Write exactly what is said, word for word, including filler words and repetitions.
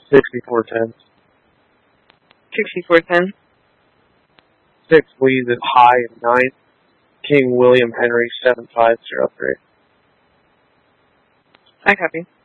sixty-four ten. sixty-four ten. Six, please, at high and ninth. King William Henry, seven five, zero three. I copy.